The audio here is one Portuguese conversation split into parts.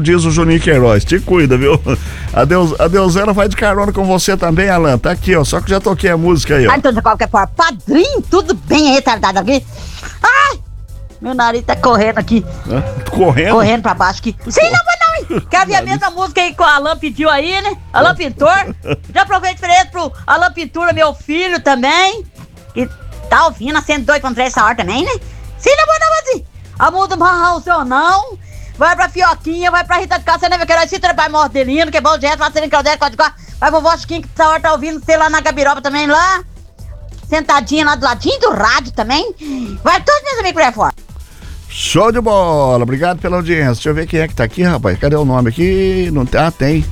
diz o Juninho Queiroz. Te cuida, viu? A Deusana vai de carona com você também, Alan. Tá aqui, ó. Só que já toquei a música aí, ó. Então, de qualquer forma, padrinho, tudo bem retardado aqui? Ai! Meu nariz tá correndo aqui. Correndo? Correndo pra baixo aqui. Sim, não. Quer ver a mesma música aí que o Alan pediu aí, né? Alan Pintor. Já aproveito diferente pro Alan Pintura, meu filho também. Que tá ouvindo a 102.3 essa hora também, né? Sim, não, assim. A música do Raul não. Vai pra Fioquinha, vai pra Rita de Cássia, né, meu querido? Cita vai Mordelino, que é bom gesto, vai ser em Claudete, pode ficar. Vai vovó Chiquinha, que essa hora tá ouvindo, sei lá na Gabiroba também, lá. Sentadinha lá do ladinho do rádio também. Vai todos meus amigos por aí fora. Show de bola, obrigado pela audiência. Deixa eu ver quem é que tá aqui, rapaz. Cadê o nome aqui? Não tem. Ah, tem.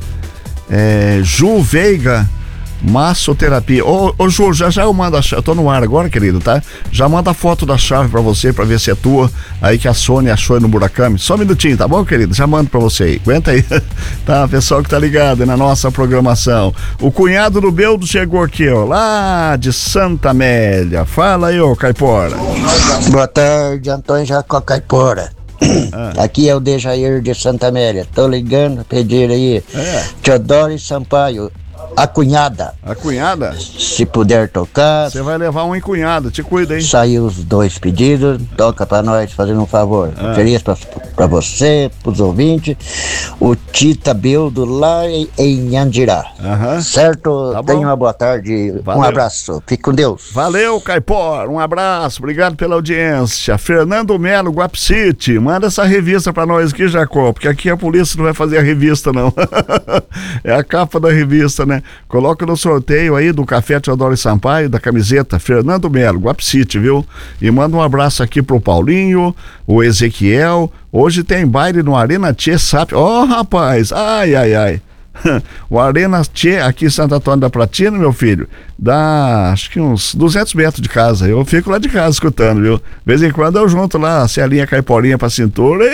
Ju Veiga Massoterapia. Ô Ju, já eu mando a chave. Eu tô no ar agora, querido, tá? Já manda a foto da chave pra você, pra ver se é tua. Aí que a Sônia achou aí no Murakami. Só um minutinho, tá bom, querido? Já mando pra você aí. Aguenta aí. Tá, pessoal que tá ligado na nossa programação. O cunhado do Beldo chegou aqui, ó, lá de Santa Amélia. Fala aí, ô Caipora. Boa tarde, Antônio Jacó Caipora. Aqui é o Dejair de Santa Amélia. Tô ligando a pedir aí. Teodoro Sampaio, a cunhada. A cunhada? Se puder tocar. Você vai levar um encunhado, te cuida, hein? Saiu os dois pedidos, toca pra nós, fazendo um favor. Feliz pra você, pros ouvintes. O Tita Beldo lá em Andirá. Certo? Tá bom. Tenha uma boa tarde. Valeu. Um abraço. Fique com Deus. Valeu, Caipora. Um abraço. Obrigado pela audiência. Fernando Melo, Guap City. Manda essa revista pra nós aqui, Jacó, porque aqui a polícia não vai fazer a revista, não. É a capa da revista, né? Coloca no sorteio aí do Café Teodoro Sampaio, da camiseta Fernando Melo, Guap City, viu? E manda um abraço aqui pro Paulinho, o Ezequiel. Hoje tem baile no Arena Tchê Sap. Ó, rapaz, ai. O Arena Tchê aqui em Santo Antônio da Platina, meu filho, dá acho que uns 200 metros de casa. Eu fico lá de casa escutando, viu? De vez em quando eu junto lá a Celinha Caiporinha pra cintura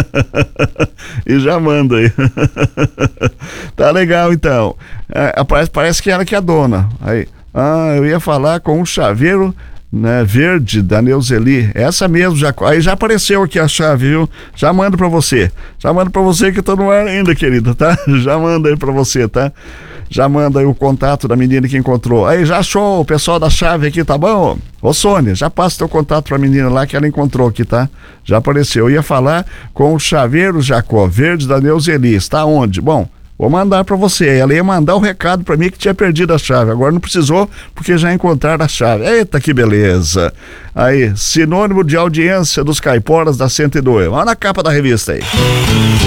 e já mando aí. Tá legal então. Parece que ela que é a dona. Aí, eu ia falar com o chaveiro, né, verde da Neuzeli, essa mesmo, aí já apareceu aqui a chave, viu? Já mando pra você que eu tô no ar ainda, querida, tá? Já manda aí pra você, tá? Já manda aí o contato da menina que encontrou. Aí, já achou o pessoal da chave aqui, tá bom? Ô Sônia, já passa teu contato pra menina lá que ela encontrou aqui, tá? Já apareceu. Eu ia falar com o chaveiro Jacó, verde da Neuzeli, está onde? Bom, vou mandar pra você. Ela ia mandar o recado pra mim que tinha perdido a chave. Agora não precisou, porque já encontraram a chave. Eita, que beleza. Aí, sinônimo de audiência dos Caiporas da 102. Olha na capa da revista aí.